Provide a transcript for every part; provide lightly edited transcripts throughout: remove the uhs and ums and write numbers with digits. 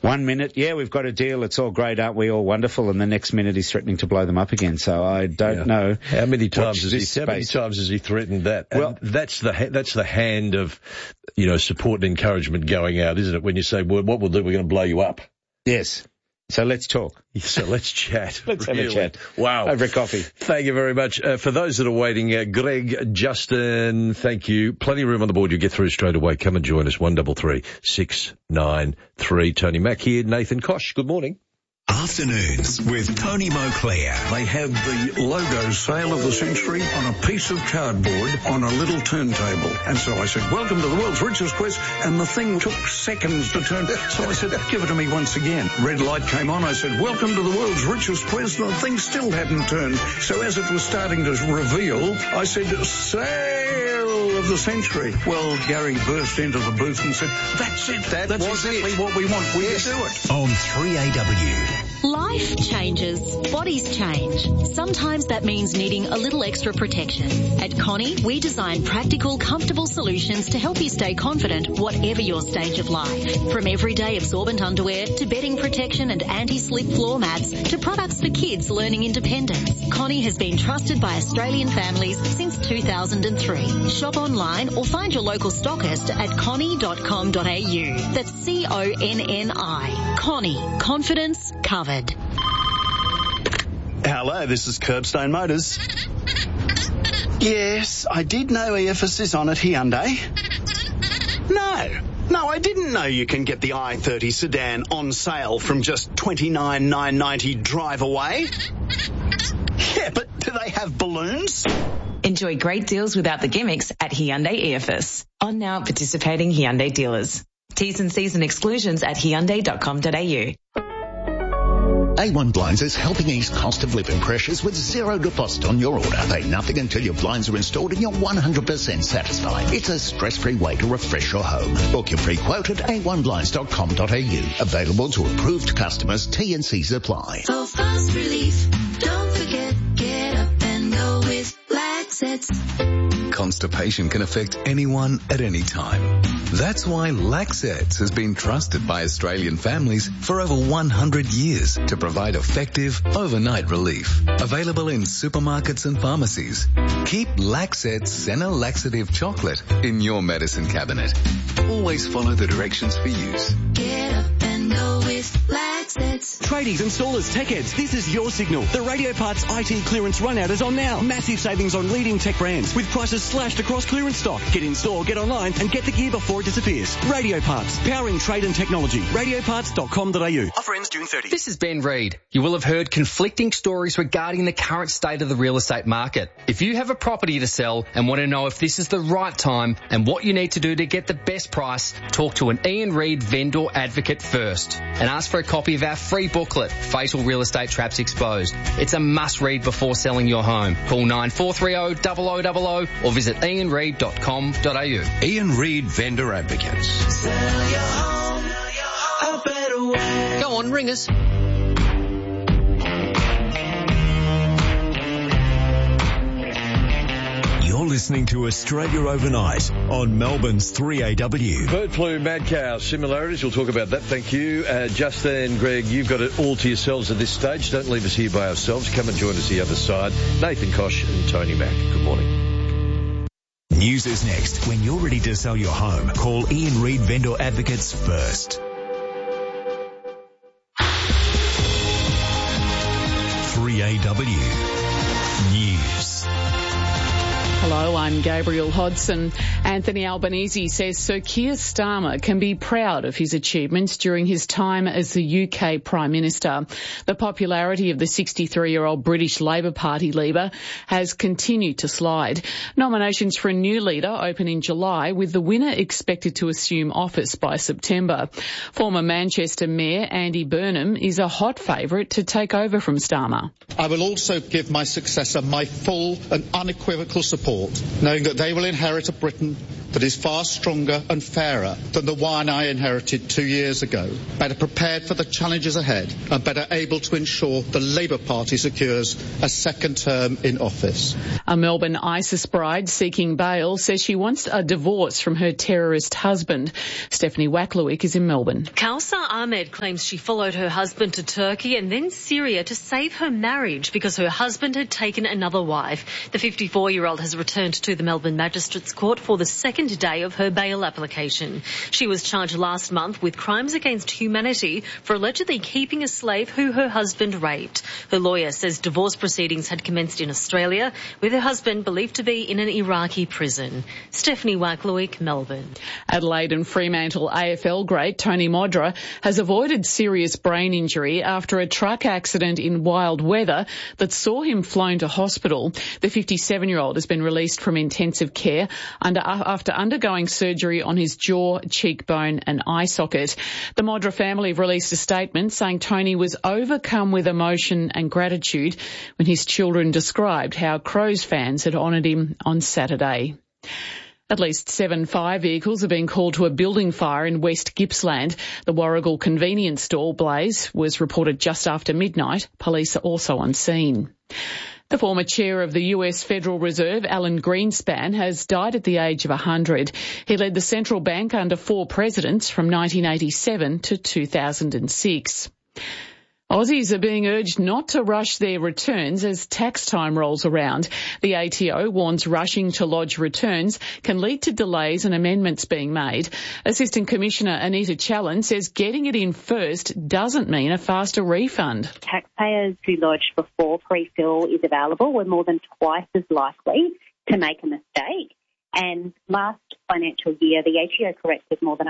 1 minute, yeah, we've got a deal, it's all great, aren't we all wonderful, and the next minute he's threatening to blow them up again. So I don't know. How many times has he threatened that? And well, that's the hand of, support and encouragement going out, isn't it? When you say, well, what we'll do, we're going to blow you up. Yes. So let's talk. So let's chat. Let's have a chat. Wow. Over a coffee. Thank you very much. For those that are waiting, Greg, Justin, thank you. Plenty of room on the board. You'll get through straight away. Come and join us. 133 693. Tony Mack here. Nathan Kosh. Good morning. Afternoons with Tony Moclair. They had the logo Sale of the Century on a piece of cardboard on a little turntable. And so I said, welcome to the world's richest quiz. And the thing took seconds to turn. So I said, give it to me once again. Red light came on. I said, welcome to the world's richest quiz. And the thing still hadn't turned. So as it was starting to reveal, I said, Sale of the Century. Well, Gary burst into the booth and said, that's it. That's exactly what we want. We do it. On 3AW. Life changes, bodies change. Sometimes that means needing a little extra protection. At Connie, we design practical, comfortable solutions to help you stay confident whatever your stage of life. From everyday absorbent underwear to bedding protection and anti-slip floor mats to products for kids learning independence. Connie has been trusted by Australian families since 2003. Shop online or find your local stockist at connie.com.au. That's CONNI. Connie. Confidence covered. Hello, this is Curbstone Motors. Yes, I did know EFS is on at Hyundai. No, I didn't know you can get the i30 sedan on sale from just $29,990 drive away. Yeah, but do they have balloons? Enjoy great deals without the gimmicks at Hyundai EFS. On now at participating Hyundai dealers. T's and C's and exclusions at hyundai.com.au. A1 Blinds is helping ease cost of living pressures with zero deposit on your order. Pay nothing until your blinds are installed and you're 100% satisfied. It's a stress-free way to refresh your home. Book your free quote at a1blinds.com.au. Available to approved customers. T&Cs apply. For fast relief, don't forget, get up and go with Laxets. Constipation can affect anyone at any time. That's why Laxets has been trusted by Australian families for over 100 years to provide effective overnight relief. Available in supermarkets and pharmacies. Keep Laxets Senna Laxative Chocolate in your medicine cabinet. Always follow the directions for use. Get up and go with Laxets. Tradies, installers, tech heads, this is your signal. The Radio Parts IT clearance run out is on now. Massive savings on leading tech brands with prices slashed across clearance stock. Get in store, get online and get the gear before it disappears. Radio Parts, powering trade and technology. Radioparts.com.au. Offer ends June 30. This is Ben Reid. You will have heard conflicting stories regarding the current state of the real estate market. If you have a property to sell and want to know if this is the right time and what you need to do to get the best price, talk to an Ian Reid vendor advocate first and ask for a copy of our free booklet, Fatal Real Estate Traps Exposed. It's a must-read before selling your home. Call 9430 0000 or visit ianreid.com.au. Ian Reid Vendor Advocates. Sell your home a better way. Go on, ring us. You're listening to Australia Overnight on Melbourne's 3AW. Bird flu, mad cow, similarities. We'll talk about that. Thank you. Justin, Greg, you've got it all to yourselves at this stage. Don't leave us here by ourselves. Come and join us the other side. Nathan Kosh and Tony Mack. Good morning. News is next. When you're ready to sell your home, call Ian Reid Vendor Advocates first. 3AW News. Hello, I'm Gabriel Hodson. Anthony Albanese says Sir Keir Starmer can be proud of his achievements during his time as the UK Prime Minister. The popularity of the 63-year-old British Labour Party leader has continued to slide. Nominations for a new leader open in July, with the winner expected to assume office by September. Former Manchester Mayor Andy Burnham is a hot favourite to take over from Starmer. I will also give my successor my full and unequivocal support, knowing that they will inherit a Britain that is far stronger and fairer than the one I inherited 2 years ago, better prepared for the challenges ahead and better able to ensure the Labour Party secures a second term in office. A Melbourne ISIS bride seeking bail says she wants a divorce from her terrorist husband. Stephanie Wacklewick is in Melbourne. Kausar Ahmed claims she followed her husband to Turkey and then Syria to save her marriage because her husband had taken another wife. The 54-year-old has returned to the Melbourne Magistrates Court for the second day of her bail application. She was charged last month with crimes against humanity for allegedly keeping a slave who her husband raped. Her lawyer says divorce proceedings had commenced in Australia, with her husband believed to be in an Iraqi prison. Stephanie Wacklewick, Melbourne. Adelaide and Fremantle AFL great Tony Modra has avoided serious brain injury after a truck accident in wild weather that saw him flown to hospital. The 57-year-old has been released from intensive care after undergoing surgery on his jaw, cheekbone and eye socket. The Modra family have released a statement saying Tony was overcome with emotion and gratitude when his children described how Crows fans had honoured him on Saturday. At least 7 fire vehicles are being called to a building fire in West Gippsland. The Warrigal convenience store blaze was reported just after midnight. Police are also on scene. The former chair of the US Federal Reserve, Alan Greenspan, has died at the age of 100. He led the central bank under 4 presidents from 1987 to 2006. Aussies are being urged not to rush their returns as tax time rolls around. The ATO warns rushing to lodge returns can lead to delays and amendments being made. Assistant Commissioner Anita Challen says getting it in first doesn't mean a faster refund. Taxpayers who lodge before pre-fill is available were more than twice as likely to make a mistake. And last financial year, the ATO corrected more than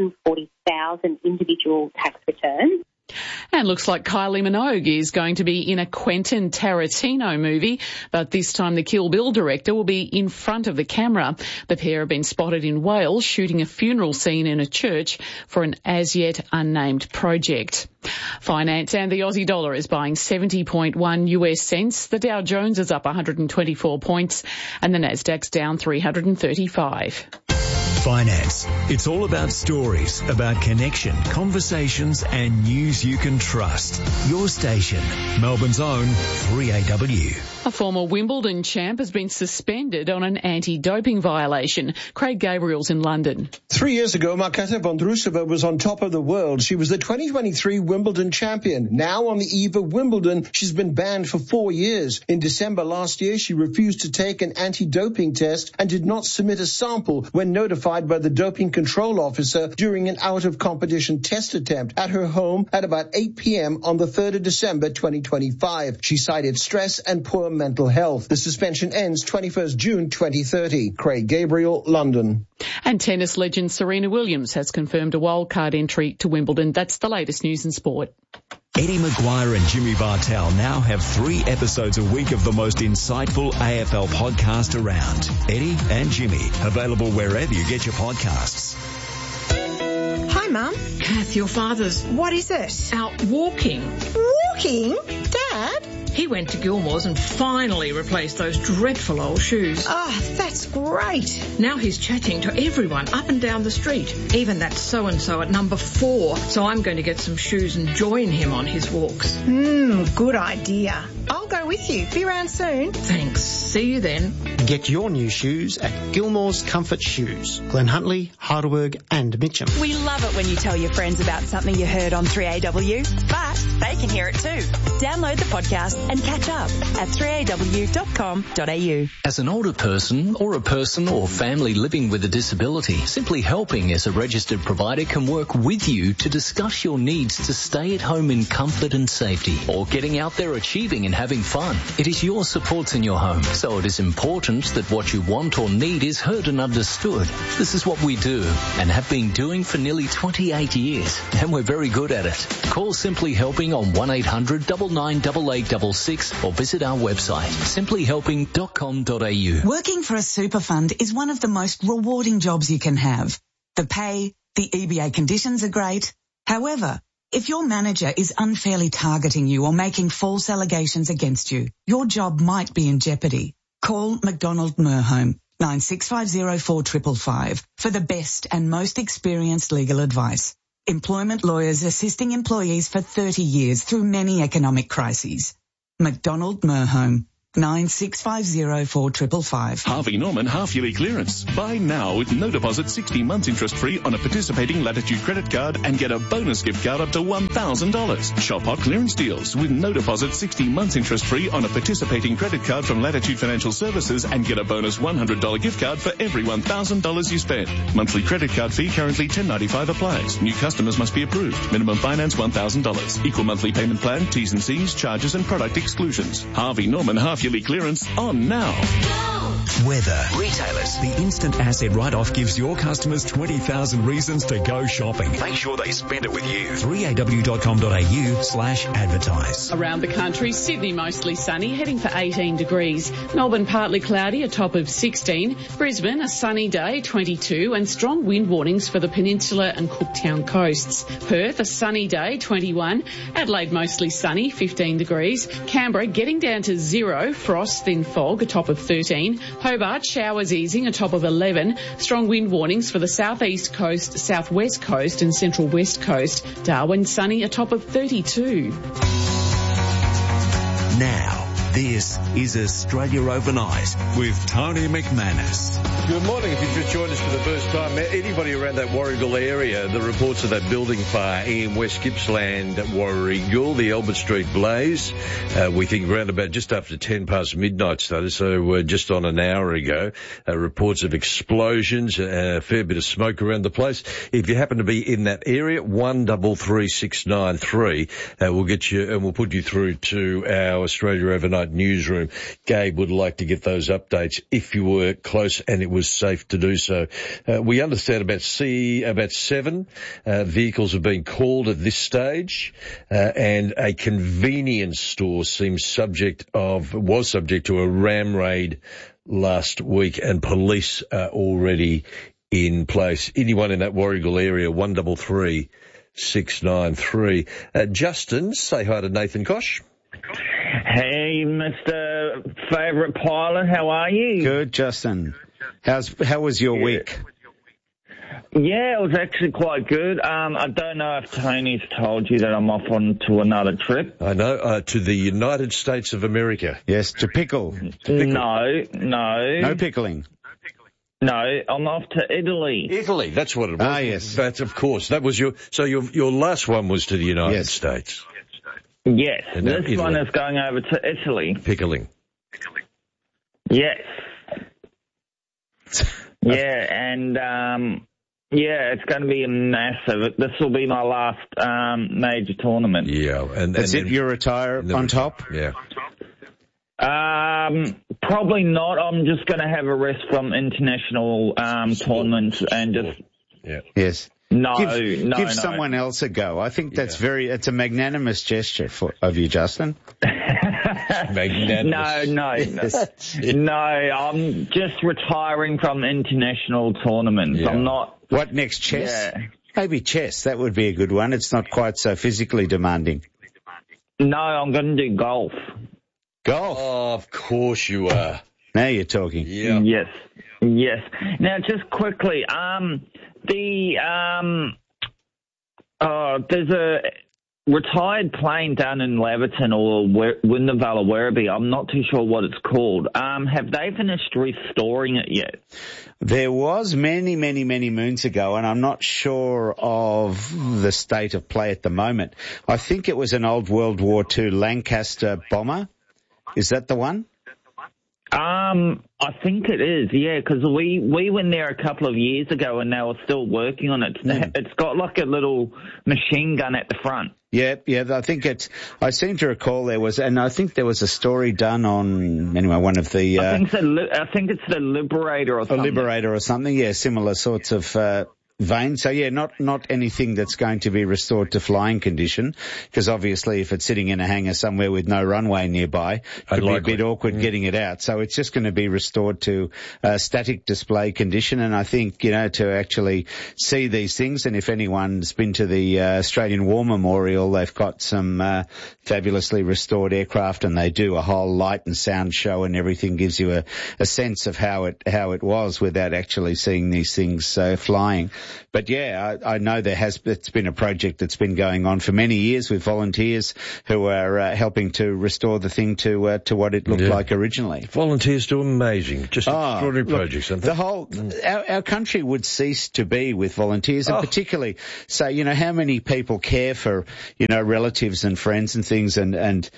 140,000 individual tax returns. And looks like Kylie Minogue is going to be in a Quentin Tarantino movie, but this time the Kill Bill director will be in front of the camera. The pair have been spotted in Wales shooting a funeral scene in a church for an as-yet unnamed project. Finance and the Aussie dollar is buying 70.1 US cents. The Dow Jones is up 124 points and the Nasdaq's down 335. Finance. It's all about stories, about connection, conversations and news you can trust. Your station, Melbourne's own 3AW. A former Wimbledon champ has been suspended on an anti-doping violation. Craig Gabriel's in London. 3 years ago, Marketa Vondrousova was on top of the world. She was the 2023 Wimbledon champion. Now on the eve of Wimbledon, she's been banned for 4 years. In December last year, she refused to take an anti-doping test and did not submit a sample when notified by the doping control officer during an out-of-competition test attempt at her home at about 8 p.m. on the 3rd of December 2025. She cited stress and poor mental health. The suspension ends 21st June 2030. Craig Gabriel, London. And tennis legend Serena Williams has confirmed a wildcard entry to Wimbledon. That's the latest news in sport. Eddie Maguire and Jimmy Bartell now have 3 episodes a week of the most insightful AFL podcast around. Eddie and Jimmy, available wherever you get your podcasts. Hi, Mum. Kath, your father's... What is it? Out walking. Walking? Dad? He went to Gilmore's and finally replaced those dreadful old shoes. Oh, that's great. Now he's chatting to everyone up and down the street, even that so-and-so at number 4. So I'm going to get some shoes and join him on his walks. Good idea. I'll go with you. Be around soon. Thanks. See you then. Get your new shoes at Gilmore's Comfort Shoes, Glen Huntly, Heidelberg and Mitcham. We love it when you tell your friends about something you heard on 3AW, but they can hear it too. Download the podcast and catch up at 3aw.com.au. As an older person or a person or family living with a disability, Simply Helping as a registered provider can work with you to discuss your needs to stay at home in comfort and safety, or getting out there achieving and having fun. It is your supports in your home, so it is important that what you want or need is heard and understood. This is what we do and have been doing for nearly 28 years, and we're very good at it. Call Simply Helping on 1800 998866 or visit our website, simplyhelping.com.au. Working for a super fund is one of the most rewarding jobs you can have. The pay, the EBA conditions are great. However, if your manager is unfairly targeting you or making false allegations against you, your job might be in jeopardy. Call McDonald Merhome. 9650 4555 for the best and most experienced legal advice. Employment lawyers assisting employees for 30 years through many economic crises. McDonald Merhome. 9650 4555. Harvey Norman half-yearly clearance. Buy now with no deposit, 60 months interest-free on a participating Latitude credit card and get a bonus gift card up to $1,000. Shop hot clearance deals with no deposit, 60 months interest-free on a participating credit card from Latitude Financial Services and get a bonus $100 gift card for every $1,000 you spend. Monthly credit card fee currently $10.95 applies. New customers must be approved. Minimum finance $1,000. Equal monthly payment plan, T's and C's, charges and product exclusions. Harvey Norman half-yearly clearance on now. Weather. Retailers. The instant asset write-off gives your customers 20,000 reasons to go shopping. Make sure they spend it with you. 3aw.com.au/advertise. Around the country, Sydney mostly sunny, heading for 18 degrees. Melbourne partly cloudy, a top of 16. Brisbane, a sunny day, 22, and strong wind warnings for the Peninsula and Cooktown coasts. Perth, a sunny day, 21. Adelaide mostly sunny, 15 degrees. Canberra getting down to 0, frost, thin fog, a top of 13. Hobart, showers easing, a top of 11. Strong wind warnings for the southeast coast, southwest coast and central west coast. Darwin, sunny, a top of 32. Now, this is Australia Overnight with Tony McManus. Good morning. If you've just joined us for the first time, anybody around that Warragul area, the reports of that building fire in West Gippsland, Warragul, the Albert Street blaze, we think around about just after 10 past midnight started, so just on an hour ago. Reports of explosions, a fair bit of smoke around the place. If you happen to be in that area, 133693, we'll get you and we'll put you through to our Australia Overnight newsroom. Gabe would like to get those updates if you were close and it was safe to do so. We understand about 7 vehicles have been called at this stage, and a convenience store was subject to a ram raid last week, and police are already in place. Anyone in that Warragul area, 133693. Justin, say hi to Nathan Kosh. Hey, Mr. Favourite Pilot, how are you? Good, Justin. How was your week? Yeah, it was actually quite good. I don't know if Tony's told you that I'm off on to another trip. I know, to the United States of America. Yes, to pickle. No. No pickling. No, I'm off to Italy. Italy, that's what it was. Ah, yes. That's, of course. That was your last one was to the United States. Yes, this one is going over to Italy. Pickling. Yes. Yeah, and it's going to be a massive. This will be my last major tournament. Yeah, and that's it. You retire on top. Yeah. Probably not. I'm just going to have a rest from international tournaments and just. Yeah. Yes. Give someone else a go. I think that's it's a magnanimous gesture of you, Justin. Magnanimous. No, I'm just retiring from international tournaments. Yeah. I'm not. What next, chess? Yeah. Maybe chess. That would be a good one. It's not quite so physically demanding. No, I'm going to do golf. Golf? Oh, of course you are. Now you're talking. Yeah. Yes. Now, just quickly, there's a retired plane down in Laverton or Windavale or Werribee. I'm not too sure what it's called. Have they finished restoring it yet? There was many, many, many moons ago, and I'm not sure of the state of play at the moment. I think it was an old World War II Lancaster bomber. Is that the one? I think it is, yeah, because we went there a couple of years ago and they were still working on it. It's got like a little machine gun at the front. Yeah, I think I seem to recall there was a story done on, one of the... I think it's the Liberator or something. A Liberator or something, yeah, similar sorts of vein. So yeah, not anything that's going to be restored to flying condition, because obviously if it's sitting in a hangar somewhere with no runway nearby, it could be a bit awkward getting it out. So it's just going to be restored to static display condition. And I think, to actually see these things, and if anyone's been to the Australian War Memorial, they've got some fabulously restored aircraft, and they do a whole light and sound show, and everything gives you a sense of how it was without actually seeing these things flying. But yeah, I know it's been a project that's been going on for many years with volunteers who are helping to restore the thing to what it looked like originally. Volunteers do amazing, just extraordinary projects, aren't they? Our country would cease to be with volunteers, and particularly, so, how many people care for, relatives and friends and things and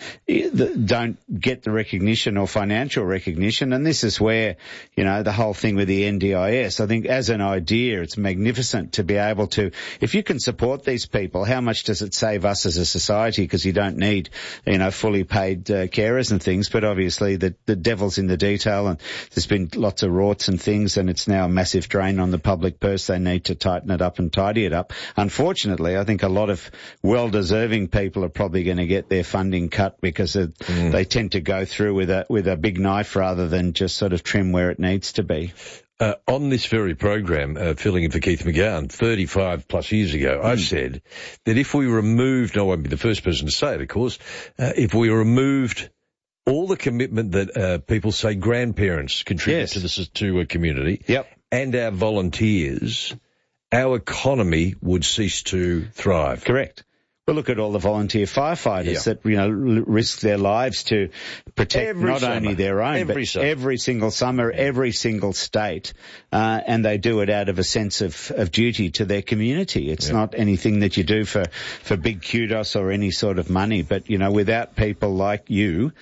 don't get the recognition or financial recognition. And this is where, the whole thing with the NDIS, I think as an idea, it's magnificent to be able to, if you can support these people, how much does it save us as a society? Because you don't need, fully paid carers and things, but obviously the devil's in the detail, and there's been lots of rorts and things, and it's now a massive drain on the public purse. They need to tighten it up and tidy it up. Unfortunately, I think a lot of well-deserving people are probably going to get their funding cut because they tend to go through with a big knife rather than just sort of trim where it needs to be. On this very program, filling in for Keith McGowan, 35 plus years ago, I said that if we removed, I won't be the first person to say it, of course, if we removed all the commitment that people say grandparents contribute to a community, and our volunteers, our economy would cease to thrive. Correct. Well, look at all the volunteer firefighters that, risk their lives to protect not only their own, but every single summer, every single state, and they do it out of a sense of duty to their community. It's not anything that you do for big kudos or any sort of money, but, without people like you,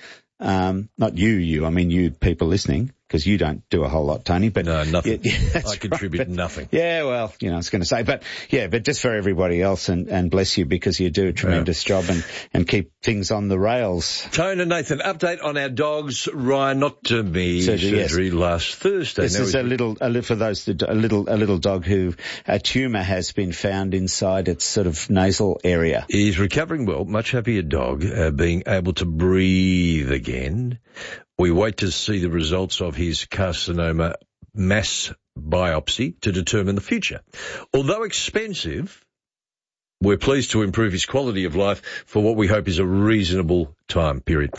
not you, I mean you people listening, because you don't do a whole lot, Tony. But no, nothing. I contribute nothing. Yeah, well, I was going to say, but just for everybody else, and bless you, because you do a tremendous job and keep things on the rails. Tone and Nathan, update on our dogs. Ryan, not to me, surgery last Thursday. This is a little dog who a tumour has been found inside its sort of nasal area. He's recovering well, much happier dog, being able to breathe again. We wait to see the results of his carcinoma mass biopsy to determine the future. Although expensive, we're pleased to improve his quality of life for what we hope is a reasonable time period.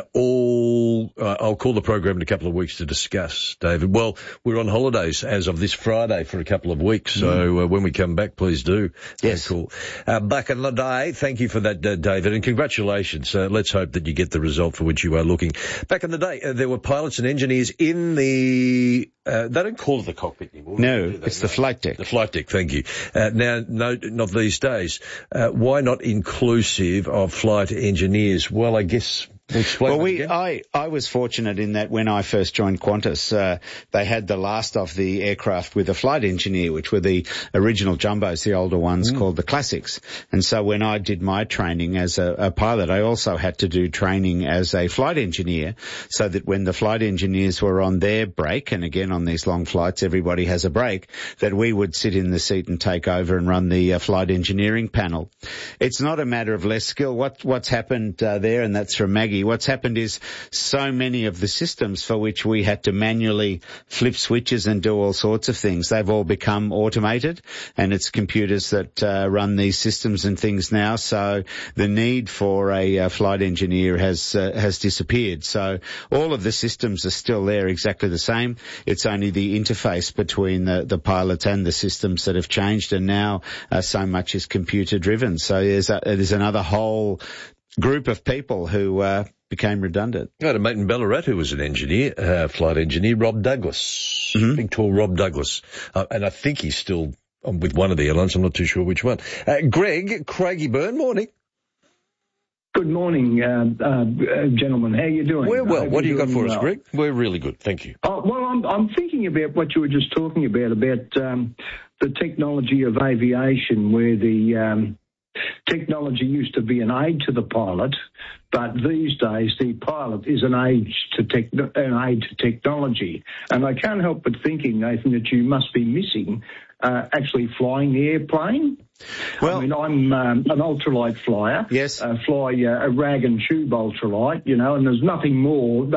I'll call the program in a couple of weeks to discuss, David. Well, we're on holidays as of this Friday for a couple of weeks, so when we come back, please do. Yes. Cool. Back in the day, thank you for that, David, and congratulations. Let's hope that you get the result for which you are looking. Back in the day, there were pilots and engineers in the... they don't call it the cockpit anymore. No, it's the flight deck. The flight deck, thank you. Now, no, not these days. Why not inclusive of flight engineers? Well, I guess... Well, I was fortunate in that when I first joined Qantas, they had the last of the aircraft with a flight engineer, which were the original jumbos, the older ones called the classics. And so when I did my training as a pilot, I also had to do training as a flight engineer, so that when the flight engineers were on their break, and again on these long flights, everybody has a break, that we would sit in the seat and take over and run the flight engineering panel. It's not a matter of less skill. What's happened there, and that's from Maggie, what's happened is so many of the systems for which we had to manually flip switches and do all sorts of things, they've all become automated, and it's computers that run these systems and things now. So the need for a flight engineer has disappeared. So all of the systems are still there, exactly the same. It's only the interface between the pilots and the systems that have changed, and now so much is computer driven. So there's another whole group of people who became redundant. I had a mate in Ballarat who was an engineer, flight engineer, Rob Douglas. Big, tall Rob Douglas. And I think he's still with one of the airlines. I'm not too sure which one. Greg, Craigieburn, morning. Good morning, gentlemen. How are you doing? We're well. What do you got for us, Greg? We're really good, thank you. Well, I'm thinking about what you were just talking about the technology of aviation, where the technology used to be an aid to the pilot, but these days the pilot is an aid to technology. And I can't help but thinking, Nathan, that you must be missing actually flying the airplane. Well, I mean, I'm an ultralight flyer. Yes. Fly a rag and tube ultralight, and there's nothing more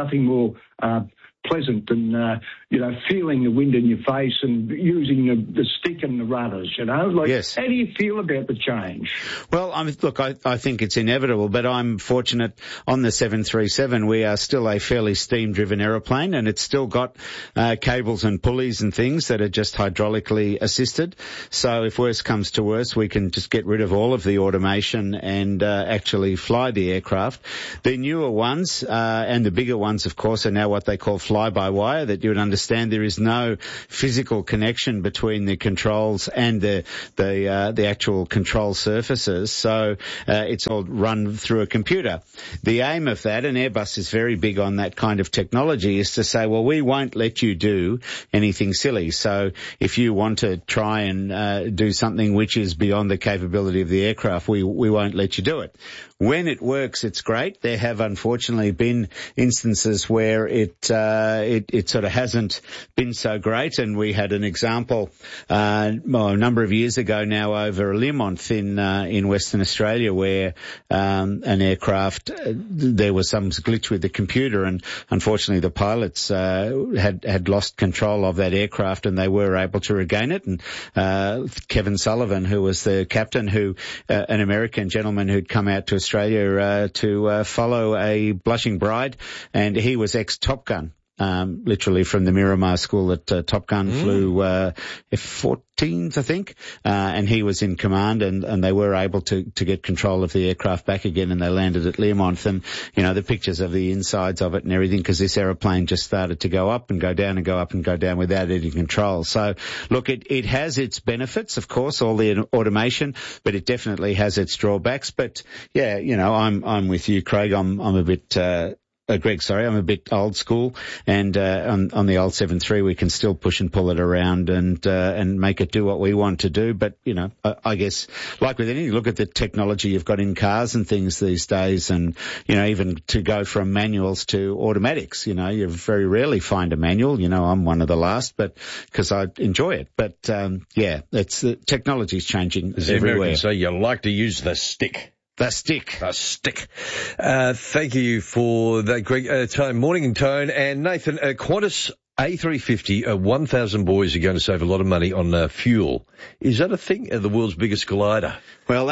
pleasant than, feeling the wind in your face and using the stick and the rudders, Yes. How do you feel about the change? Well, I think it's inevitable, but I'm fortunate on the 737 we are still a fairly steam-driven aeroplane, and it's still got cables and pulleys and things that are just hydraulically assisted. So if worse comes to worse, we can just get rid of all of the automation and actually fly the aircraft. The newer ones and the bigger ones, of course, are now what they call fly-by-wire, that you would understand there is no physical connection between the controls and the actual control surfaces. So it's all run through a computer. The aim of that, and Airbus is very big on that kind of technology, is to say, well, we won't let you do anything silly. So if you want to try and do something which is beyond the capability of the aircraft, we won't let you do it. When it works, it's great. There have unfortunately been instances where it sort of hasn't been so great, and we had an example a number of years ago now over Learmonth in Western Australia, where an aircraft there was some glitch with the computer, and unfortunately the pilots had lost control of that aircraft, and they were able to regain it. And Kevin Sullivan, who was the captain, an American gentleman who'd come out to Australia to follow a blushing bride, and he was ex-Top Gun. Literally from the Miramar school at Top Gun, flew F-14s, I think, and he was in command, and they were able to get control of the aircraft back again, and they landed at Learmonth, and the pictures of the insides of it and everything, because this aeroplane just started to go up and go down and go up and go down without any control. So look, it has its benefits, of course, all the automation, but it definitely has its drawbacks. But yeah, I'm with you, Craig. I'm a bit Greg, sorry, I'm a bit old school, and on the old 737 we can still push and pull it around and make it do what we want to do. But I guess like with anything, look at the technology you've got in cars and things these days, and even to go from manuals to automatics, you very rarely find a manual. I'm one of the last, but because I enjoy it. But it's the technology's changing as everywhere. Americans say, you like to use the stick. The stick. Thank you for that, Greg. Morning, Tone. And Nathan, Qantas A350, 1,000 boys are going to save a lot of money on fuel. Is that a thing? The world's biggest glider? Well,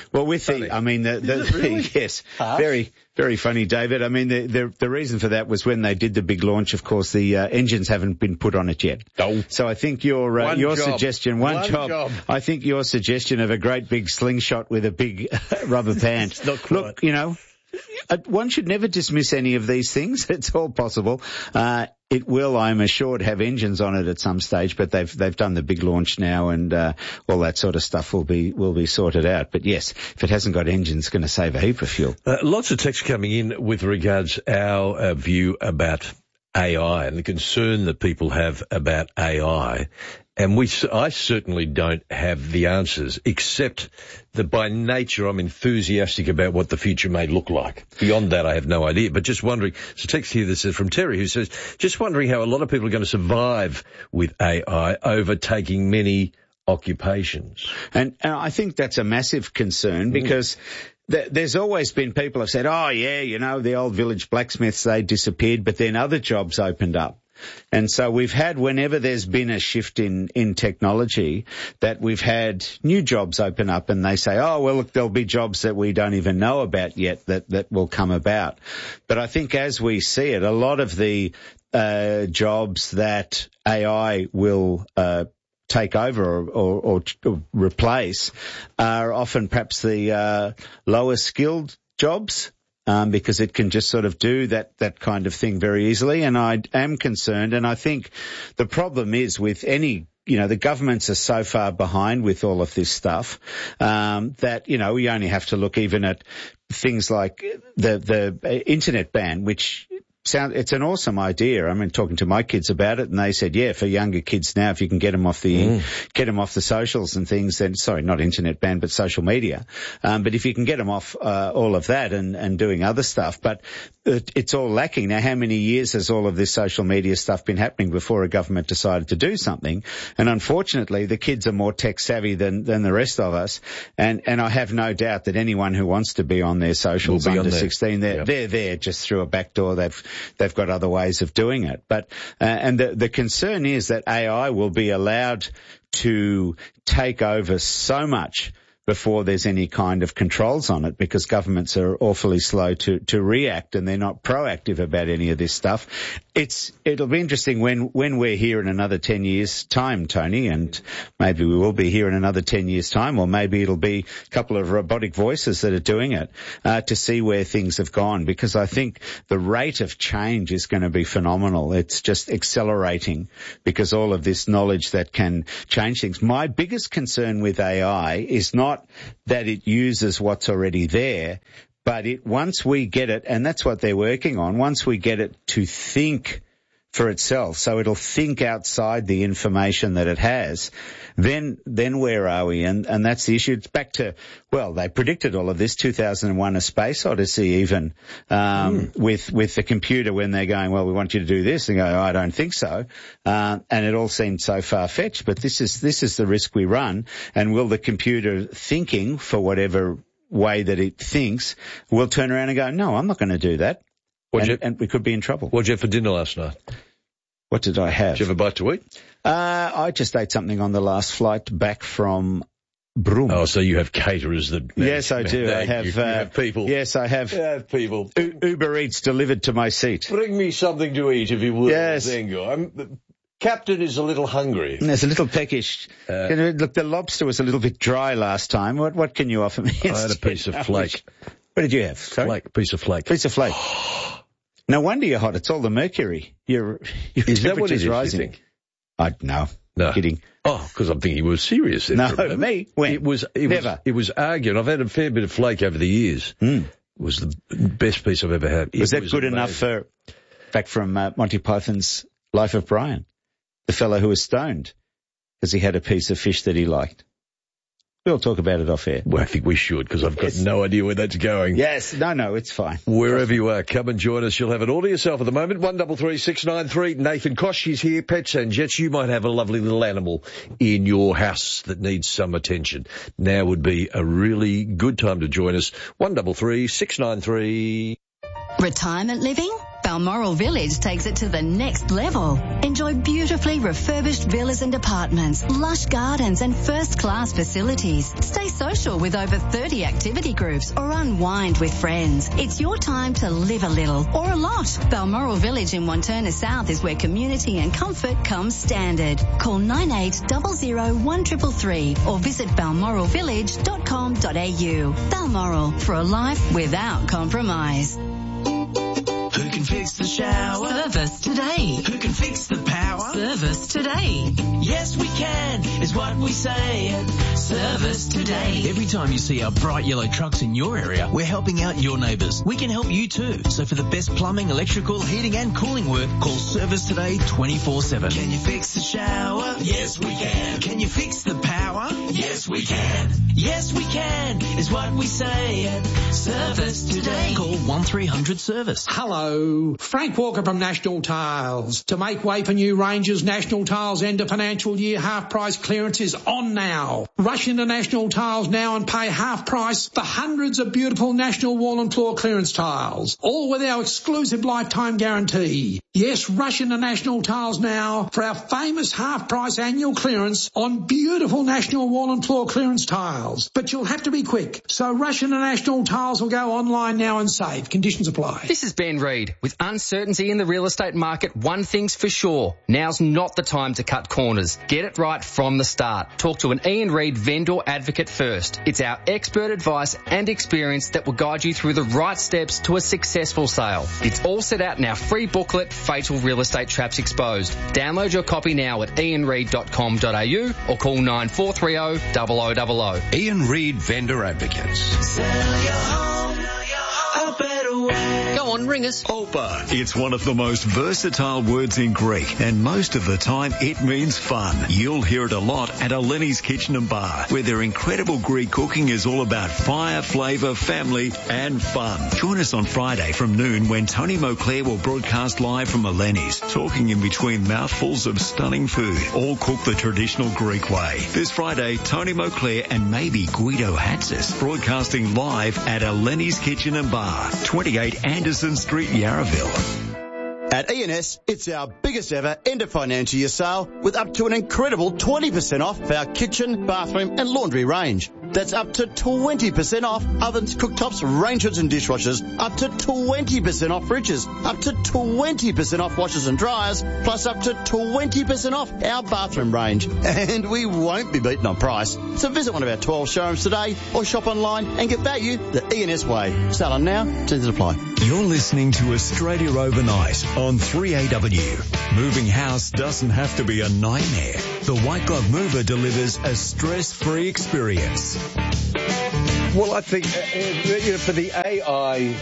yes, very, very funny, David. I mean, the reason for that was when they did the big launch, of course, the engines haven't been put on it yet. No. So I think your suggestion, one job. I think your suggestion of a great big slingshot with a big rubber band. Look, one should never dismiss any of these things. It's all possible. It will, I'm assured, have engines on it at some stage, but they've done the big launch now, and all that sort of stuff will be sorted out. But yes, if it hasn't got engines, it's going to save a heap of fuel. Lots of text coming in with regards our view about AI and the concern that people have about AI. And I certainly don't have the answers, except that by nature I'm enthusiastic about what the future may look like. Beyond that, I have no idea. But just wondering, so text here, this is from Terry, who says, just wondering how a lot of people are going to survive with AI overtaking many occupations. And I think that's a massive concern, because there's always been people have said, the old village blacksmiths, they disappeared, but then other jobs opened up. And so we've had, whenever there's been a shift in technology, that we've had new jobs open up, and they say, look, there'll be jobs that we don't even know about yet that will come about. But I think as we see it, a lot of the jobs that AI will take over or replace are often perhaps the lower skilled jobs. Because it can just sort of do that kind of thing very easily. And I am concerned, and I think the problem is with any, the governments are so far behind with all of this stuff, that, we only have to look even at things like the internet ban, which It's an awesome idea. I mean, talking to my kids about it, and they said, yeah, for younger kids now, if you can get them off the socials and things, then, sorry, not internet ban, but social media. But if you can get them off, all of that and doing other stuff, but it's all lacking. Now, how many years has all of this social media stuff been happening before a government decided to do something? And unfortunately, the kids are more tech savvy than the rest of us. And I have no doubt that anyone who wants to be on their socials under 16, they're there just through a back door. They've got other ways of doing it. But, and the concern is that AI will be allowed to take over so much before there's any kind of controls on it, because governments are awfully slow to react, and they're not proactive about any of this stuff. It'll be interesting when we're here in another 10 years' time, Tony, and maybe we will be here in another 10 years' time, or maybe it'll be a couple of robotic voices that are doing it, to see where things have gone, because I think the rate of change is going to be phenomenal. It's just accelerating because all of this knowledge that can change things. My biggest concern with AI is not that it uses what's already there, but once we get it, and that's what they're working on, once we get it to think for itself, so it'll think outside the information that it has, then where are we? And that's the issue. It's back to, well, they predicted all of this, 2001 A Space Odyssey even, with the computer, when they're going, well, we want you to do this, and go, oh, I don't think so. And it all seemed so far-fetched, but this is the risk we run. And will the computer thinking, for whatever way that it thinks, will turn around and go, no, I'm not going to do that. And we could be in trouble. What did you have for dinner last night? What did I have? Did you have a bite to eat? I just ate something on the last flight back from Broome. Oh, so you have caterers that... Yes, I do. I have... You have people. Yes, I have... You have people. Uber Eats delivered to my seat. Bring me something to eat, if you will. Yes. The Captain is a little hungry. It's a little peckish. Look, the lobster was a little bit dry last time. What can you offer me? I had a piece of flake. What did you have? Sorry? Flake, piece of flake. Piece of flake. No wonder you're hot. It's all the mercury. Your is that what it is, rising. You think? No. Kidding. Oh, because I'm thinking you were serious. No, me? When? It was arguing. I've had a fair bit of flake over the years. It was the best piece I've ever had. Was that good enough for, back from Monty Python's Life of Brian, the fellow who was stoned because he had a piece of fish that he liked? We'll talk about it off air. Well, I think we should, because I've got no idea where that's going. Yes. No, it's fine. Wherever you are, come and join us. You'll have it all to yourself at the moment. 133693. Nathan Kosh is here. Pets and Jets. You might have a lovely little animal in your house that needs some attention. Now would be a really good time to join us. 133693. Retirement living? Balmoral Village takes it to the next level. Enjoy beautifully refurbished villas and apartments, lush gardens and first-class facilities. Stay social with over 30 activity groups or unwind with friends. It's your time to live a little or a lot. Balmoral Village in Wantirna South is where community and comfort comes standard. Call 98001333 or visit balmoralvillage.com.au. Balmoral, for a life without compromise. Who can fix the shower? Service today. Who can fix the power? Service today. Yes, we can, is what we say at Service Today. Every time you see our bright yellow trucks in your area, we're helping out your neighbours. We can help you too. So for the best plumbing, electrical, heating and cooling work, call Service Today 24/7. Can you fix the shower? Yes, we can. Can you fix the power? Yes, we can. Yes, we can, is what we say at Service Today. Call 1300 Service. Hello, Frank Walker from National Tiles. To make way for new ranges, National Tiles end of financial year half price clearance is on now. Rush into National Tiles now and pay half price for hundreds of beautiful National wall and floor clearance tiles, all with our exclusive lifetime guarantee. Yes, rush into National Tiles now for our famous half price annual clearance on beautiful National wall and floor clearance tiles. But you'll have to be quick, so rush into National Tiles or go online now and save. Conditions apply. This is Ben Reid. With uncertainty in the real estate market, one thing's for sure. Now's not the time to cut corners. Get it right from the start. Talk to an Ian Reid vendor advocate first. It's our expert advice and experience that will guide you through the right steps to a successful sale. It's all set out in our free booklet, Fatal Real Estate Traps Exposed. Download your copy now at ianreid.com.au or call 9430 0000. Ian Reid Vendor Advocates. Sell your home a better way. Go on, ring us. Olpa. It's one of the most versatile words in Greek, and most of the time it means fun. You'll hear it a lot at Eleni's Kitchen and Bar, where their incredible Greek cooking is all about fire, flavour, family and fun. Join us on Friday from noon when Tony Moclair will broadcast live from Eleni's, talking in between mouthfuls of stunning food, all cooked the traditional Greek way. This Friday, Tony Moclair and maybe Guido Hatzis broadcasting live at Eleni's Kitchen and Bar, 28 Anderson Street, Yarraville. At E&S, it's our biggest ever end of financial year sale with up to an incredible 20% off our kitchen, bathroom and laundry range. That's up to 20% off ovens, cooktops, range hoods and dishwashers, up to 20% off fridges, up to 20% off washers and dryers, plus up to 20% off our bathroom range. And we won't be beaten on price. So visit one of our 12 showrooms today or shop online and get value the E&S way. Start on now, terms apply. You're listening to Australia Overnight on 3AW. Moving house doesn't have to be a nightmare. The White Glove Mover delivers a stress-free experience. Well, I think for the AI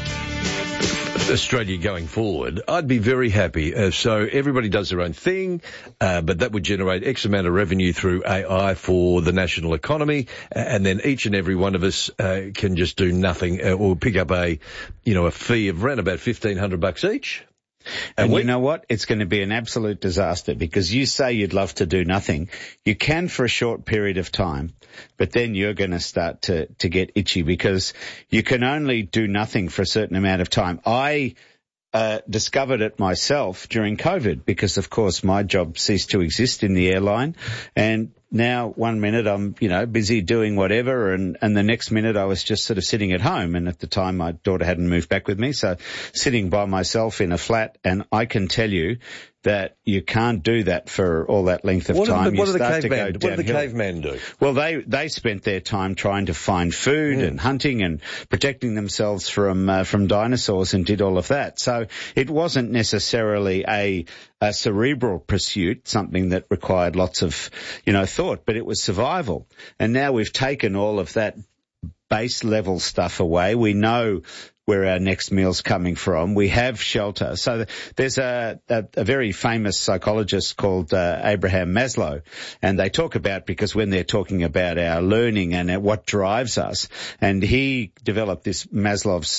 Australia going forward, I'd be very happy. So everybody does their own thing, but that would generate X amount of revenue through AI for the national economy, and then each and every one of us can just do nothing or pick up a fee of around about $1,500 each. And you know what? It's going to be an absolute disaster because you say you'd love to do nothing. You can for a short period of time, but then you're going to start to get itchy because you can only do nothing for a certain amount of time. I discovered it myself during COVID because, of course, my job ceased to exist in the airline, and now 1 minute I'm, busy doing whatever, and the next minute I was just sort of sitting at home. And at the time my daughter hadn't moved back with me, so sitting by myself in a flat. And I can tell you that you can't do that for all that length of time. What do the cavemen do? Well, they spent their time trying to find food and hunting and protecting themselves from dinosaurs and did all of that. So it wasn't necessarily a cerebral pursuit, something that required lots of, thought, but it was survival. And now we've taken all of that base level stuff away. We know where our next meal's coming from. We have shelter. So there's a very famous psychologist called Abraham Maslow, and they talk about, because when they're talking about our learning and what drives us, and he developed this Maslow's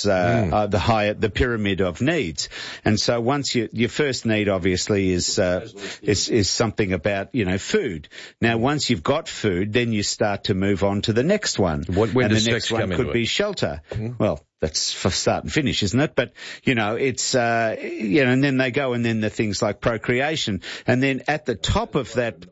the pyramid of needs. And so once your first need obviously is something about food. Now once you've got food, then you start to move on to the next one. When and the next one could be shelter. Well, that's for start and finish, isn't it? But, it's, and then they go, and then the things like procreation. And then at the top of that,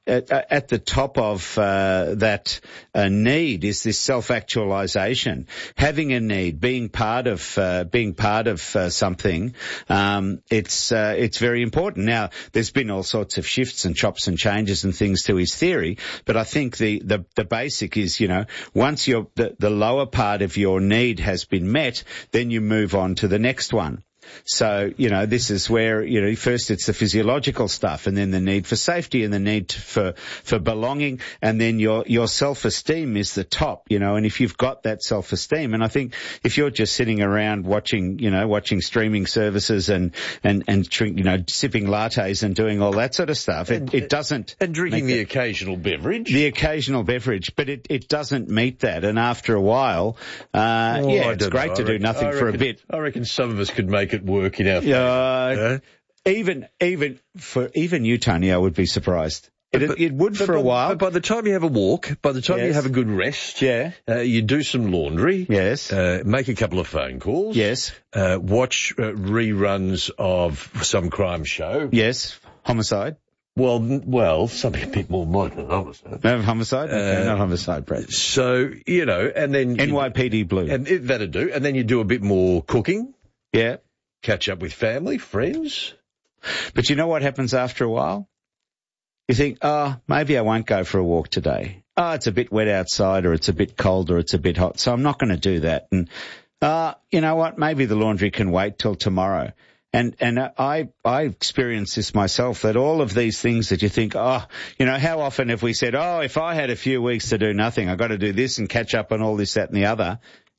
need is this self-actualization. Having a need, being part of something, it's very important. Now, there's been all sorts of shifts and chops and changes and things to his theory, but I think the basic is, once the lower part of your need has been met, then you move on to the next one. So, this is where, first it's the physiological stuff, and then the need for safety and the need for belonging, and then your self-esteem is the top, and if you've got that self-esteem, and I think if you're just sitting around watching streaming services and sipping lattes and doing all that sort of stuff, it doesn't. And drinking the occasional beverage. The occasional beverage, but it doesn't meet that, and after a while, it's great to do nothing for a bit. I reckon some of us could make it work in our favor. Even you, Tony, I would be surprised. It would for a while. But by the time you have a walk, by the time you have a good rest, you do some laundry, make a couple of phone calls, watch reruns of some crime show, homicide. Well, some people might have homicide. No homicide? Okay, not homicide, Brad. So, and then NYPD Blue. And that'd do. And then you do a bit more cooking. Yeah. Catch up with family, friends. But you know what happens after a while? You think, maybe I won't go for a walk today. It's a bit wet outside, or it's a bit cold, or it's a bit hot, so I'm not going to do that. And, you know what? Maybe the laundry can wait till tomorrow. And I experienced this myself, that all of these things that you think, how often have we said, if I had a few weeks to do nothing, I've got to do this and catch up on all this, that and the other.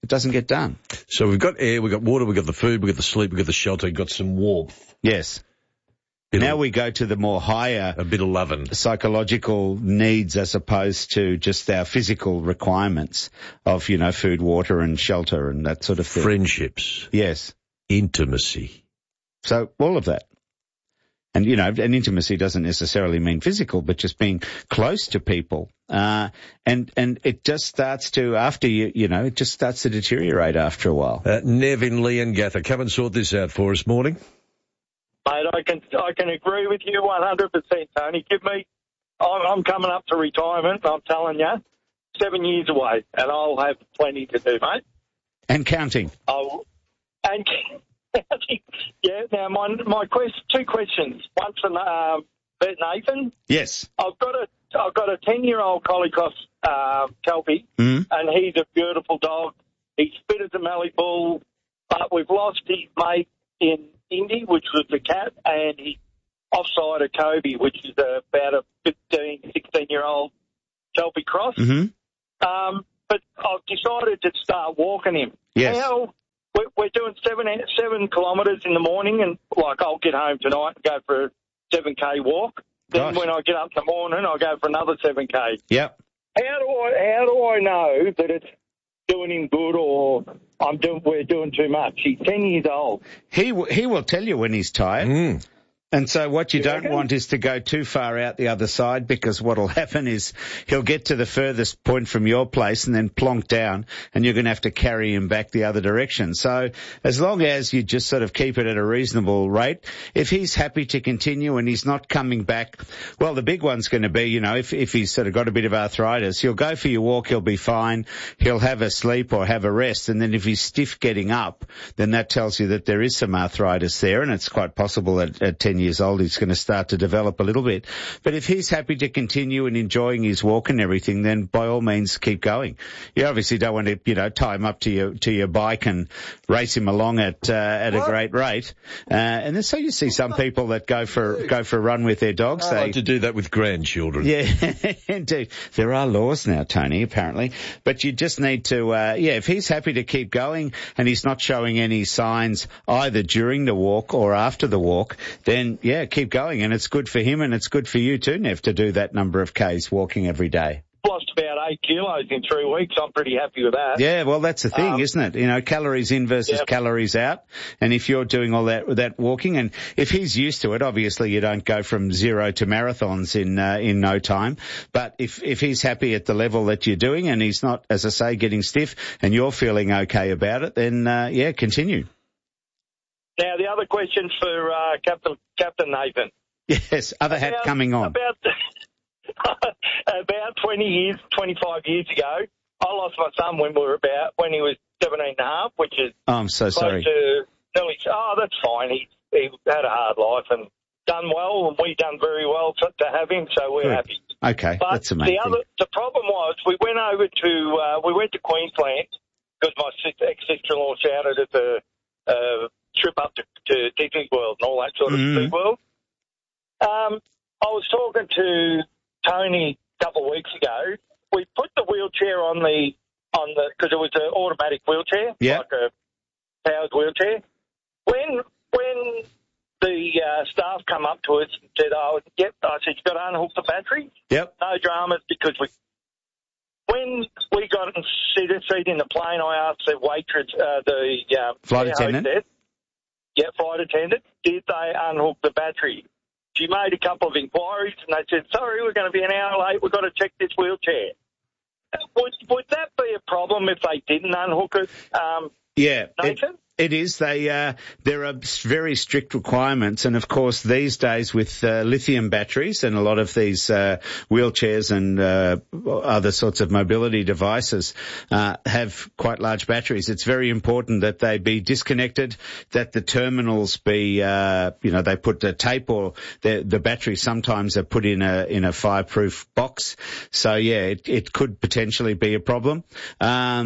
It doesn't get done. So we've got air, we've got water, we've got the food, we've got the sleep, we've got the shelter, we've got some warmth. Yes. Now we go to the more higher... A bit of loving. Psychological needs as opposed to just our physical requirements of, food, water and shelter and that sort of thing. Friendships. Yes. Intimacy. So all of that. And, and intimacy doesn't necessarily mean physical, but just being close to people. And it just starts to, after it just starts to deteriorate after a while. Nevin, Lee and Gather, come and sort this out for us, morning. Mate, I can agree with you 100%, Tony. I'm coming up to retirement, I'm telling you, 7 years away, and I'll have plenty to do, mate. And counting. And yeah. Now, my two questions. One for Nathan. Yes. I've got a 10-year-old collie cross Kelpie, and he's a beautiful dog. He's fit as a Mallee bull, but we've lost his mate in Indy, which was the cat, and he's offside a Kobe, which is about a 15, 16-year-old Kelpie cross. Mm-hmm. But I've decided to start walking him. Yes. We're doing 7 kilometres in the morning, and I'll get home tonight and go for a 7K walk. Then when I get up in the morning, I'll go for another 7K. Yep. How do I know that it's doing him good or we're doing too much? He's 10 years old. He will tell you when he's tired. And so what you don't want is to go too far out the other side, because what will happen is he'll get to the furthest point from your place and then plonk down, and you're going to have to carry him back the other direction. So as long as you just sort of keep it at a reasonable rate, if he's happy to continue and he's not coming back, well, the big one's going to be, if he's sort of got a bit of arthritis, he'll go for your walk, he'll be fine, he'll have a sleep or have a rest, and then if he's stiff getting up, then that tells you that there is some arthritis there, and it's quite possible at 10 years old he's going to start to develop a little bit. But if he's happy to continue and enjoying his walk and everything, then by all means keep going. You obviously don't want to tie him up to your bike and race him along at a great rate. And then so you see some people that go for a run with their dogs. I like to do that with grandchildren. Yeah, indeed. There are laws now, Tony, apparently. But you just need to if he's happy to keep going and he's not showing any signs either during the walk or after the walk, then keep going, and it's good for him and it's good for you too, Nev, to do that number of Ks walking every day. Lost about 8 kilos in 3 weeks. I'm pretty happy with that. Yeah, well, that's the thing, isn't it? Calories in versus calories out. And if you're doing all that walking, and if he's used to it, obviously you don't go from 0 to marathons in no time. But if he's happy at the level that you're doing and he's not, as I say, getting stiff, and you're feeling okay about it, then continue. Now, the other question for Captain Nathan. Yes, other hat coming on. About 25 years ago, I lost my son when he was 17 and a half, which is I'm so sorry. That's fine. He had a hard life and done well, and we done very well to have him, so we're happy. Okay, but that's amazing. The problem was we went to Queensland because my ex-sister-in-law shouted at the trip up to Disney World and all that sort of Disney World. I was talking to Tony a couple of weeks ago. We put the wheelchair on the because it was an automatic wheelchair, like a powered wheelchair. When the staff come up to us and said, I said, you've got to unhook the battery. Yep. No dramas, because when we got a seat in the plane, I asked the waitress, the flight attendant. Flight attendant, did they unhook the battery? She made a couple of inquiries, and they said, sorry, we're going to be an hour late. We've got to check this wheelchair. Would that be a problem if they didn't unhook it, Nathan? It is. There are very strict requirements, and of course these days with lithium batteries and a lot of these wheelchairs and other sorts of mobility devices have quite large batteries. It's very important that they be disconnected, that the terminals be, they put a tape, or the batteries sometimes are put in a fireproof box. So it could potentially be a problem.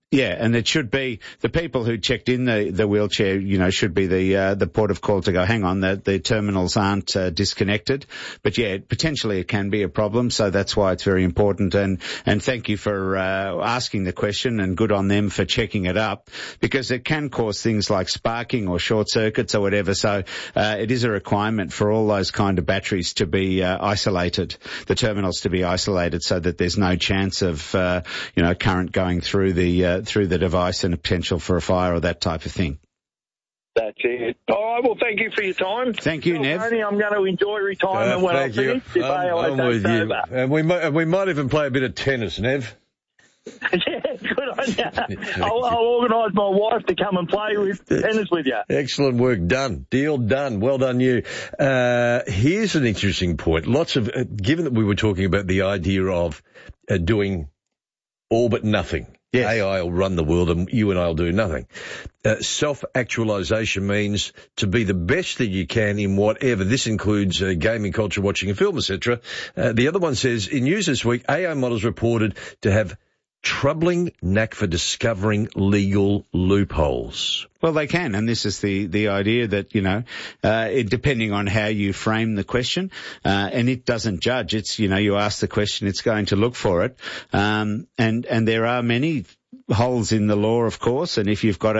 Yeah, and it should be the people who checked in the wheelchair, should be the port of call to go, hang on, the terminals aren't disconnected. But yeah, potentially it can be a problem, so that's why it's very important. And thank you for asking the question, and good on them for checking it up, because it can cause things like sparking or short circuits or whatever. So it is a requirement for all those kind of batteries to be isolated, the terminals to be isolated, so that there's no chance of current going through the device and a potential for a fire or that type of thing. That's it. All right, well, thank you for your time. Thank you, Nev. Tony, I'm going to enjoy retirement when I finish. I'm with you. And we might even play a bit of tennis, Nev. Yeah, good on you. I'll organise my wife to come and play with tennis with you. Excellent work done. Deal done. Well done, you. Here's an interesting point. Given that we were talking about the idea of doing all but nothing. Yes. AI will run the world and you and I will do nothing. Self-actualization means to be the best that you can in whatever. This includes gaming, culture, watching a film, etc. The other one says, in news this week, AI models reported to have troubling knack for discovering legal loopholes. Well, they can, and this is the idea that, depending on how you frame the question, and it doesn't judge. It's, you ask the question, it's going to look for it. And there are many holes in the law, of course, and if you've got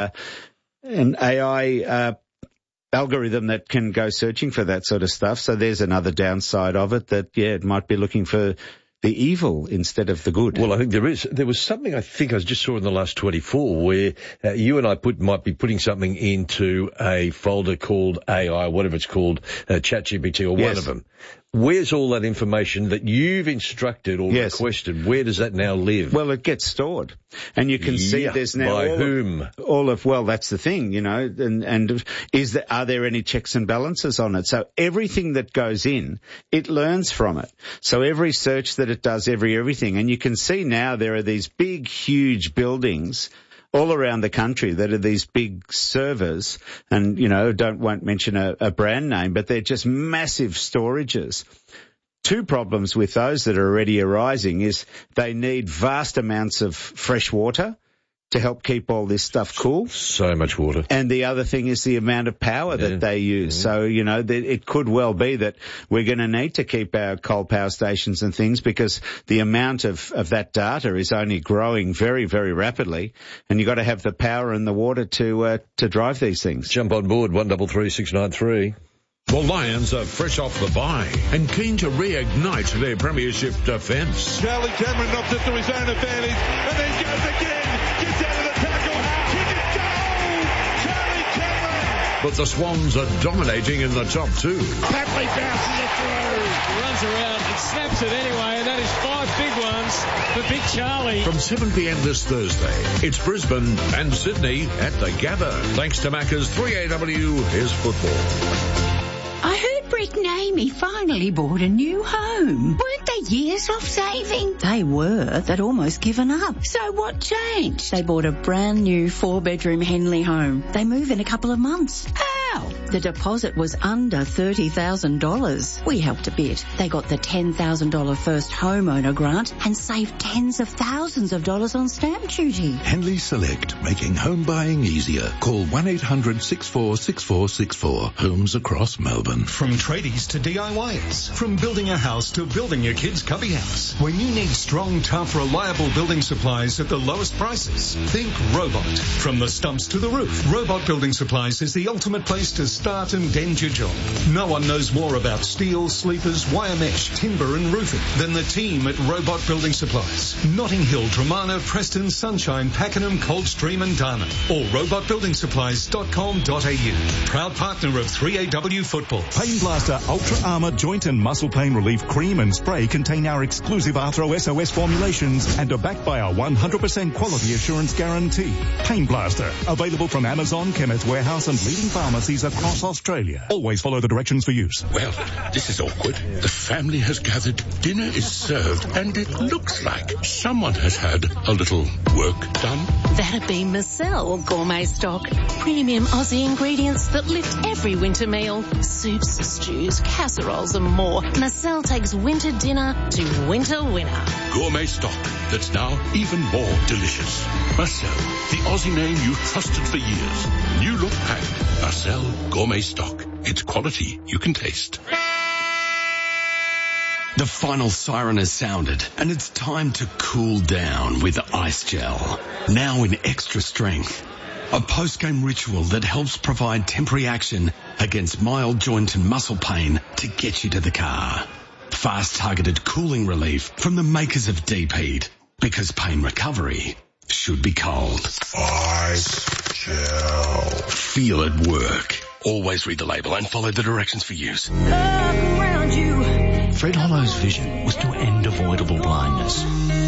an AI, algorithm that can go searching for that sort of stuff, so there's another downside of it that, it might be looking for the evil instead of the good. Well, I think there is. There was something I think I just saw in the last 24 where you and I might be putting something into a folder called AI, whatever it's called, ChatGPT or one of them. Where's all that information that you've instructed or requested? Where does that now live? Well, it gets stored. And you can see there's now by whom? Well, that's the thing, and are there any checks and balances on it? So everything that goes in, it learns from it. So every search that it does, everything. And you can see now there are these big, huge buildings all around the country that are these big servers, and, won't mention a brand name, but they're just massive storages. Two problems with those that are already arising is they need vast amounts of fresh water to help keep all this stuff cool. So much water. And the other thing is the amount of power that they use. So, it could well be that we're going to need to keep our coal power stations and things because the amount of that data is only growing very, very rapidly. And you've got to have the power and the water to drive these things. Jump on board, 133693. The Lions are fresh off the bye and keen to reignite their premiership defence. Charlie Cameron knocks it to his own advantage and then goes again. Gets out of the tackle. Kick it, goal! Charlie Cameron! But the Swans are dominating in the top two. Papley bounces it through. Runs around and snaps it anyway, and that is 5 big ones for Big Charlie. From 7 p.m. this Thursday, it's Brisbane and Sydney at the Gather. Thanks to Macca's 3AW is football. I heard Brett and Amy finally bought a new home. Weren't they years off saving? They were. They'd almost given up. So what changed? They bought a brand new 4-bedroom Henley home. They move in a couple of months. How? The deposit was under $30,000. We helped a bit. They got the $10,000 first homeowner grant and saved tens of thousands of dollars on stamp duty. Henley Select, making home buying easier. Call 1-800-646464. Homes across Melbourne. From tradies to DIYers, from building a house to building your kid's cubby house. When you need strong, tough, reliable building supplies at the lowest prices, think Robot. From the stumps to the roof, Robot Building Supplies is the ultimate place to start and end your job. No one knows more about steel, sleepers, wire mesh, timber and roofing than the team at Robot Building Supplies. Notting Hill, Dramana, Preston, Sunshine, Pakenham, Coldstream and Darna. Or robotbuildingsupplies.com.au. Proud partner of 3AW Football. Pain Blaster Ultra Armour Joint and Muscle Pain Relief Cream and Spray contain our exclusive Arthro SOS formulations and are backed by our 100% quality assurance guarantee. Pain Blaster, available from Amazon, Chemist Warehouse and leading pharmacies. pharmacies across Australia. Always follow the directions for use. Well, this is awkward. The family has gathered, dinner is served, and it looks like someone has had a little work done. That'd be Marcel Gourmet Stock. Premium Aussie ingredients that lift every winter meal. Soups, stews, casseroles and more. Marcel takes winter dinner to winter winner. Gourmet stock that's now even more delicious. Marcel, the Aussie name you trusted for years. New look packed. Marcel Gourmet Stock. It's quality you can taste. The final siren has sounded, and it's time to cool down with Ice Gel. Now in extra strength. A post-game ritual that helps provide temporary action against mild joint and muscle pain to get you to the car. Fast targeted cooling relief from the makers of Deep Heat. Because pain recovery should be cold. Ice Gel. Feel it work. Always read the label and follow the directions for use. Around you. Fred Hollow's vision was to end avoidable blindness.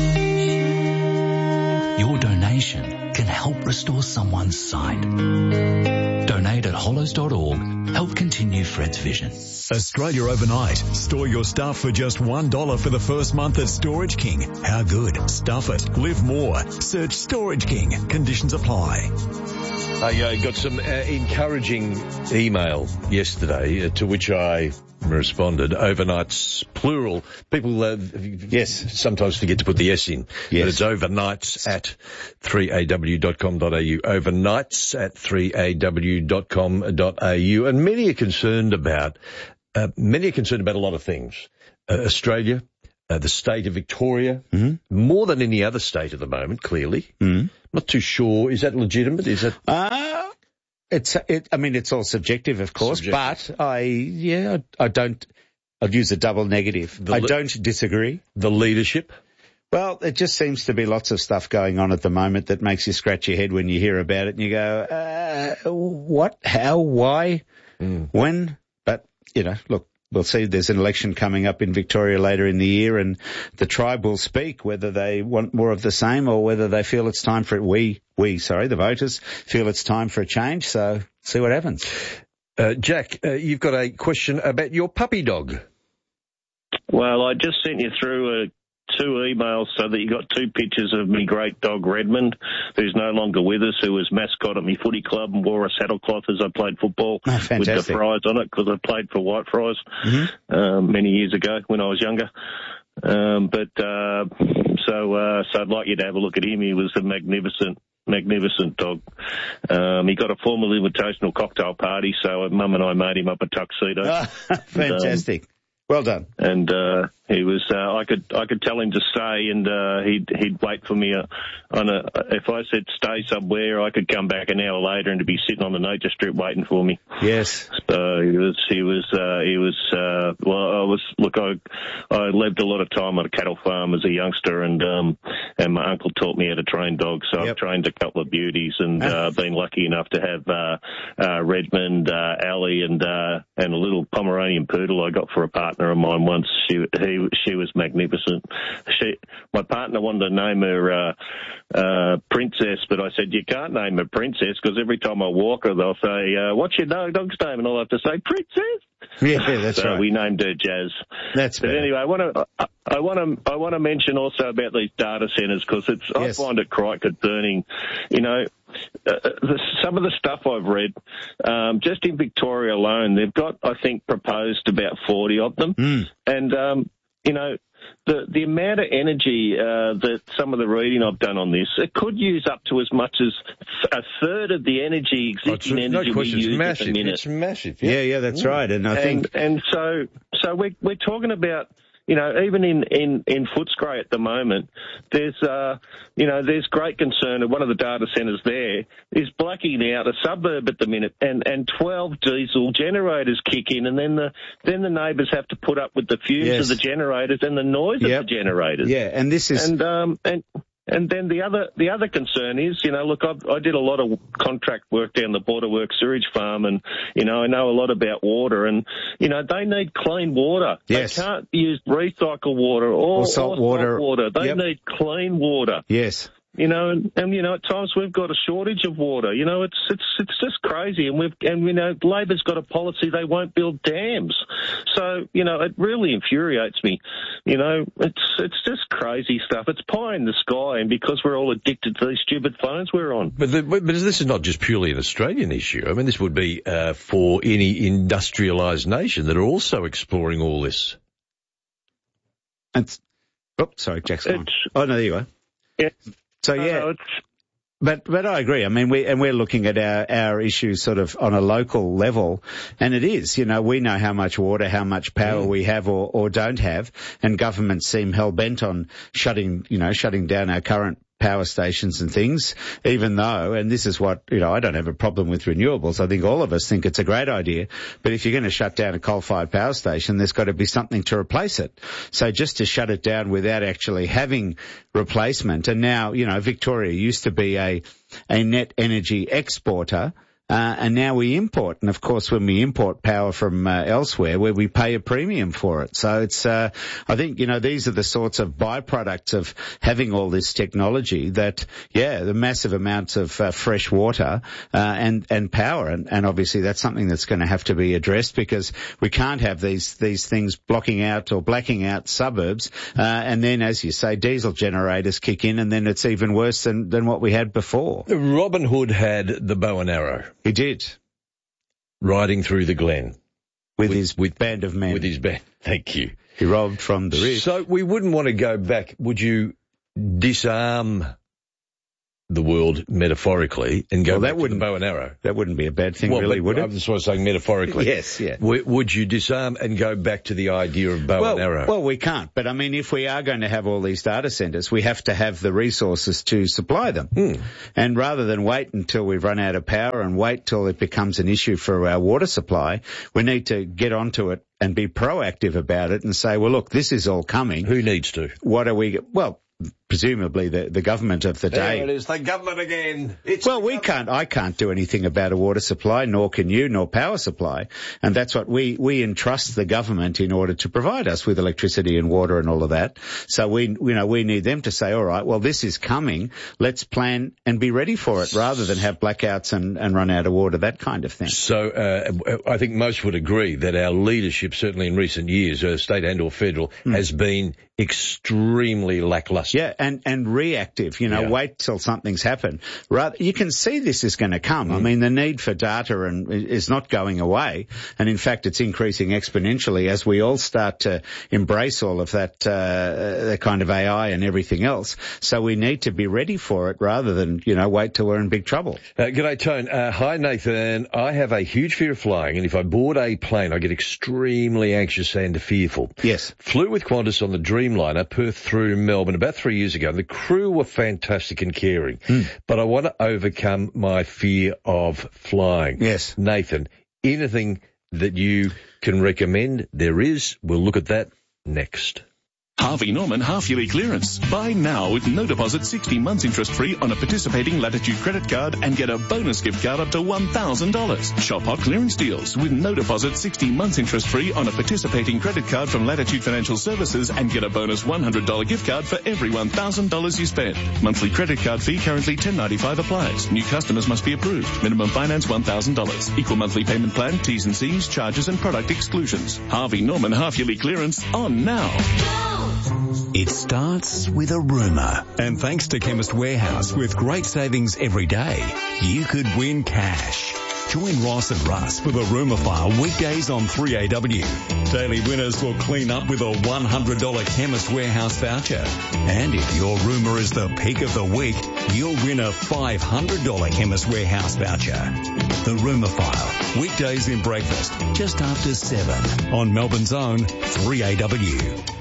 Your donation can help restore someone's sight. Donate at hollows.org. Help continue Fred's vision. Australia overnight. Store your stuff for just $1 for the first month at Storage King. How good? Stuff it. Live more. Search Storage King. Conditions apply. I got some encouraging email yesterday to which I responded. Overnights, plural. People, yes, sometimes forget to put the S in. Yes. But it's overnights at 3aw.com.au. Overnights at 3aw.com.au. And many are concerned about a lot of things. Australia, the state of Victoria, more than any other state at the moment, clearly. Not too sure. Is that legitimate? Is it? It's all subjective, of course, but I'd use a double negative. I don't disagree. The leadership? Well, it just seems to be lots of stuff going on at the moment that makes you scratch your head when you hear about it and you go, what, how, why, when? But, look, we'll see. There's an election coming up in Victoria later in the year, and the tribe will speak whether they want more of the same or whether they feel it's time for it. The voters feel it's time for a change. So see what happens. Jack, you've got a question about your puppy dog. Well, I just sent you through 2 emails so that you got 2 pictures of me great dog Redmond, who's no longer with us, who was mascot at my footy club and wore a saddlecloth as I played football with the fries on it because I played for White Fries many years ago when I was younger. So I'd like you to have a look at him. He was a magnificent dog. He got a formal invitational cocktail party, so Mum and I made him up a tuxedo. Fantastic. Well done. And he was. I could tell him to stay, and he'd wait for me if I said stay somewhere, I could come back an hour later and he'd be sitting on the nature strip waiting for me. Yes. So he was. I lived a lot of time on a cattle farm as a youngster, and my uncle taught me how to train dogs. So I've trained a couple of beauties, and been lucky enough to have Redmond, Allie, and a little Pomeranian poodle I got for a partner of mine once. She was magnificent. My partner wanted to name her Princess, but I said, you can't name her Princess because every time I walk her, they'll say, what's your dog's name? And I'll have to say, Princess. Yeah, that's right. So we named her Jazz. That's but anyway, I want to mention also about these data centres because I find it quite concerning. Some of the stuff I've read, just in Victoria alone, they've got, I think, proposed about 40 of them. And, the amount of energy that some of the reading I've done on this, it could use up to as much as a third of the energy, existing energy we use at the minute. It's massive. Yeah, that's right. And I think... And so we're talking about, even in Footscray at the moment, there's great concern. One of the data centres there is blacking out a suburb at the minute, and 12 diesel generators kick in, and then the neighbours have to put up with the fumes of the generators and the noise of the generators. Yeah, and this is And then the other concern is, look, I did a lot of contract work down the Borderworks sewage farm, and I know a lot about water, and they need clean water. Yes. They can't use recycled water or salt water. They need clean water. Yes. You know, and you know, at times we've got a shortage of water. You know, it's just crazy. And you know, Labor's got a policy they won't build dams. So, you know, it really infuriates me. You know, it's just crazy stuff. It's pie in the sky, and because we're all addicted to these stupid phones we're on. But this is not just purely an Australian issue. I mean, this would be for any industrialised nation that are also exploring all this. Sorry, Jack's gone. Oh, no, there you are. Yeah. So, yeah. But I agree. I mean, we're looking at our issues sort of on a local level, and it is, you know, we know how much water, how much power we have or don't have, and governments seem hell-bent on shutting down our current power stations and things, even though, and this is what, you know, I don't have a problem with renewables. I think all of us think it's a great idea. But if you're going to shut down a coal-fired power station, there's got to be something to replace it. So just to shut it down without actually having replacement, and now, you know, Victoria used to be a net energy exporter, and now we import. And of course, when we import power from elsewhere, where we pay a premium for it. So it's, I think, you know, these are the sorts of byproducts of having all this technology that, the massive amounts of fresh water, and power. And obviously that's something that's going to have to be addressed, because we can't have these things blocking out or blacking out suburbs. And then, as you say, diesel generators kick in, and then it's even worse than what we had before. Robin Hood had the bow and arrow. He did. Riding through the glen. With his band of men. With his band. Thank you. He robbed from the rich. So we wouldn't want to go back. Would you disarm the world metaphorically and go back to the bow and arrow? That wouldn't be a bad thing, really, would it? I'm just saying metaphorically. Yes, yeah. Would you disarm and go back to the idea of bow and arrow? Well, we can't. But, I mean, if we are going to have all these data centres, we have to have the resources to supply them. And rather than wait until we've run out of power and wait till it becomes an issue for our water supply, we need to get onto it and be proactive about it and say, well, look, this is all coming. Who needs to? What are we... Well, presumably the government of the day. There it is, the government again. I can't do anything about a water supply, nor can you, nor power supply. And that's what we entrust the government in order to provide us with electricity and water and all of that. So we need them to say, all right, well, this is coming. Let's plan and be ready for it, rather than have blackouts and run out of water, that kind of thing. So, I think most would agree that our leadership, certainly in recent years, state and or federal, has been extremely lackluster. Yeah, and reactive, wait till something's happened. Rather, you can see this is going to come. I mean, the need for data is not going away, and in fact it's increasing exponentially as we all start to embrace all of that kind of AI and everything else. So we need to be ready for it rather than, wait till we're in big trouble. G'day, Tone. Hi, Nathan. I have a huge fear of flying, and if I board a plane, I get extremely anxious and fearful. Yes. Flew with Qantas on the Dreamliner, Perth through Melbourne, about 3 years ago. The crew were fantastic and caring, but I want to overcome my fear of flying. Yes. Nathan, anything that you can recommend? There is. We'll look at that next. Harvey Norman half-yearly clearance. Buy now with no deposit, 60 months interest-free on a participating Latitude credit card and get a bonus gift card up to $1,000. Shop hot clearance deals with no deposit, 60 months interest-free on a participating credit card from Latitude Financial Services and get a bonus $100 gift card for every $1,000 you spend. Monthly credit card fee currently $10.95 applies. New customers must be approved. Minimum finance $1,000. Equal monthly payment plan, T's and C's, charges and product exclusions. Harvey Norman half-yearly clearance on now. It starts with a rumour. And thanks to Chemist Warehouse, with great savings every day, you could win cash. Join Ross and Russ for the Rumour File weekdays on 3AW. Daily winners will clean up with a $100 Chemist Warehouse voucher. And if your rumour is the peak of the week, you'll win a $500 Chemist Warehouse voucher. The Rumour File, weekdays in breakfast, just after 7 on Melbourne's own 3AW.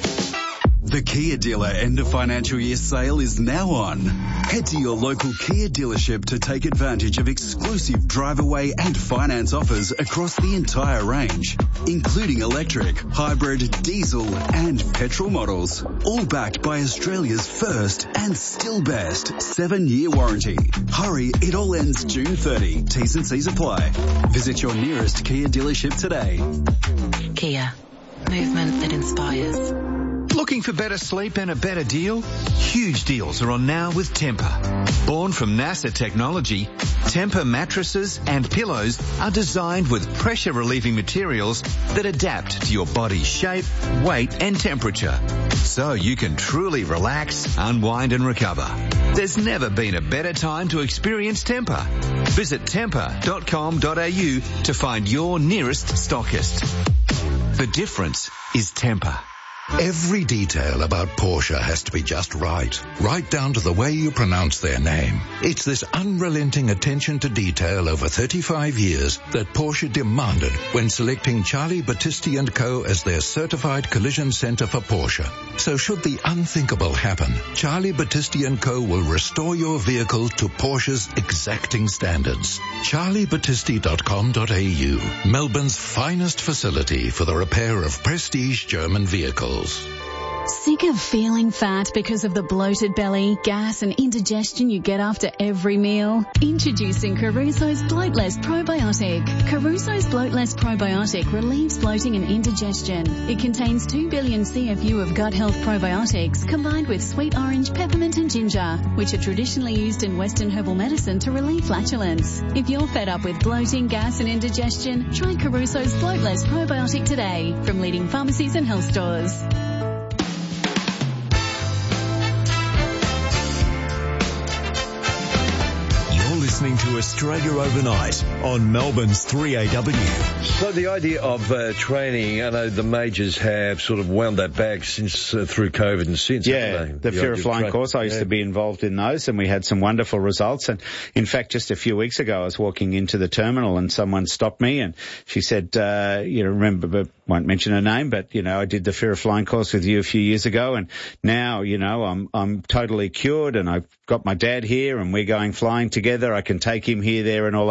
The Kia dealer end of financial year sale is now on. Head to your local Kia dealership to take advantage of exclusive drive away and finance offers across the entire range, including electric, hybrid, diesel and petrol models, all backed by Australia's first and still best 7-year warranty. Hurry, it all ends June 30. T's and C's apply. Visit your nearest Kia dealership today. Kia, movement that inspires. Look Looking for better sleep and a better deal? Huge deals are on now with Tempur. Born from NASA technology, Tempur mattresses and pillows are designed with pressure-relieving materials that adapt to your body's shape, weight and temperature, so you can truly relax, unwind and recover. There's never been a better time to experience Tempur. Visit tempur.com.au to find your nearest stockist. The difference is Tempur. Every detail about Porsche has to be just right down to the way you pronounce their name. It's this unrelenting attention to detail over 35 years that Porsche demanded when selecting Charlie Battisti & Co. as their certified collision center for Porsche. So should the unthinkable happen, Charlie Battisti & Co. will restore your vehicle to Porsche's exacting standards. CharlieBattisti.com.au, Melbourne's finest facility for the repair of prestige German vehicles. Sick of feeling fat because of the bloated belly, gas and indigestion you get after every meal? Introducing Caruso's Bloatless Probiotic. Caruso's Bloatless Probiotic relieves bloating and indigestion. It contains 2 billion CFU of gut health probiotics combined with sweet orange, peppermint and ginger, which are traditionally used in Western herbal medicine to relieve flatulence. If you're fed up with bloating, gas and indigestion, try Caruso's Bloatless Probiotic today from leading pharmacies and health stores. Listening to Australia Overnight on Melbourne's 3AW. So the idea of training, I know the majors have sort of wound that back since through COVID and since. Yeah, the Fear of Flying course, I used to be involved in those and we had some wonderful results. And in fact, just a few weeks ago, I was walking into the terminal and someone stopped me and she said, remember, but won't mention her name, but, I did the Fear of Flying course with you a few years ago and now, I'm totally cured and I've got my dad here and we're going flying together. I can take him here, there and all